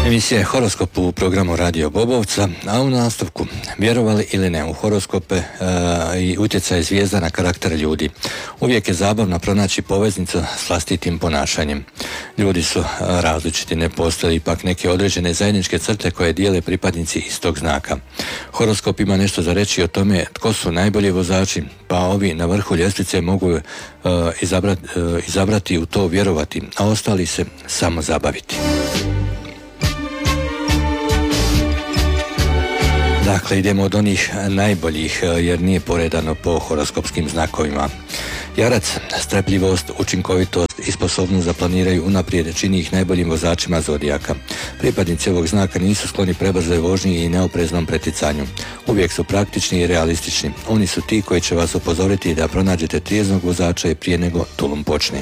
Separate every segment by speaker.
Speaker 1: Emisija je Horoskop u programu Radio Bobovca, a u nastavku, vjerovali ili ne, u horoskope i utjecaj zvijezda na karakter ljudi. Uvijek je zabavno pronaći poveznicu s vlastitim ponašanjem. Ljudi su različiti, ne postoje ipak neke određene zajedničke crte koje dijele pripadnici istog znaka. Horoskop ima nešto za reći o tome tko su najbolji vozači, pa ovi na vrhu ljestvice mogu izabrati u to vjerovati, a ostali se samo zabaviti. Dakle, idemo od onih najboljih, jer nije poredano po horoskopskim znakovima. Jarac, strpljivost, učinkovitost i sposobnost da planiraju unaprijed čini ih najboljim vozačima zodijaka. Pripadnici ovog znaka nisu skloni prebrzoj vožnji i neopreznom preticanju. Uvijek su praktični i realistični. Oni su ti koji će vas upozoriti da pronađete trijeznog vozača i prije nego tulum počne.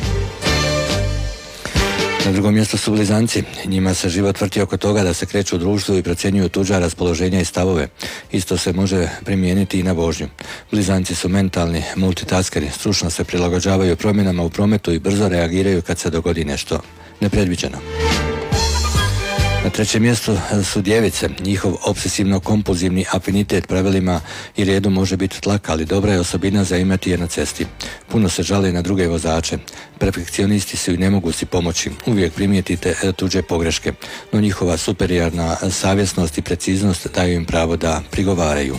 Speaker 1: Na drugom mjestu su blizanci. Njima se život vrti oko toga da se kreću u društvu i procjenjuju tuđa raspoloženja i stavove. Isto se može primijeniti i na vožnju. Blizanci su mentalni multitaskeri, stručno se prilagođavaju promjenama u prometu i brzo reagiraju kad se dogodi nešto nepredviđeno. Na trećem mjestu su djevice. Njihov obsesivno-kompulzivni afinitet pravilima i redu može biti tlak, ali dobra je osobina za imati je na cesti. Puno se žale na druge vozače. Perfekcionisti su i ne mogu si pomoći. Uvijek primijetite tuđe pogreške, no njihova superiorna savjesnost i preciznost daju im pravo da prigovaraju.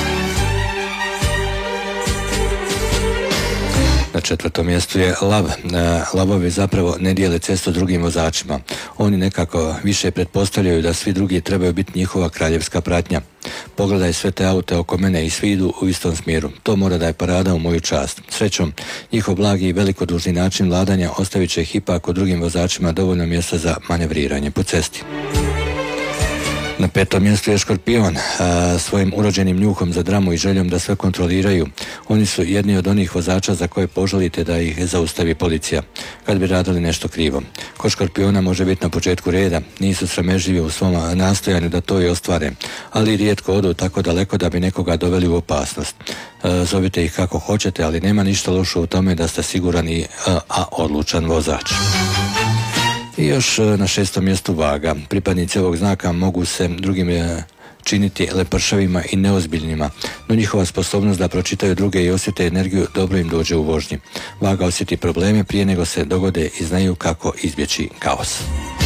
Speaker 1: Na četvrtom mjestu je lav. Lavovi zapravo ne dijele cestu drugim vozačima. Oni nekako više pretpostavljaju da svi drugi trebaju biti njihova kraljevska pratnja. Pogledaj sve te aute oko mene i svi idu u istom smjeru. To mora da je parada u moju čast. Srećom, njihov blagi i velikodušni način vladanja ostavit će ih ipak od drugim vozačima dovoljno mjesta za manevriranje po cesti. Na petom mjestu je Škorpion. Svojim urođenim njuhom za dramu i željom da sve kontroliraju, oni su jedni od onih vozača za koje poželite da ih zaustavi policija kad bi radili nešto krivo. Kod Škorpiona može biti na početku reda, nisu sramežljivi u svom nastojanju da to i ostvare, ali rijetko odu tako daleko da bi nekoga doveli u opasnost. Zovite ih kako hoćete, ali nema ništa loše u tome da ste siguran a odlučan vozač. I još na šestom mjestu Vaga. Pripadnici ovog znaka mogu se drugim činiti lepršavima i neozbiljnima, no njihova sposobnost da pročitaju druge i osjete energiju dobro im dođe u vožnji. Vaga osjeti probleme prije nego se dogode i znaju kako izbjeći kaos.